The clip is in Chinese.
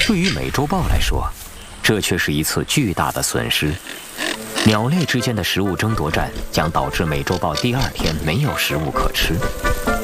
对于美洲豹来说，这却是一次巨大的损失。鸟类之间的食物争夺战将导致美洲豹第二天没有食物可吃。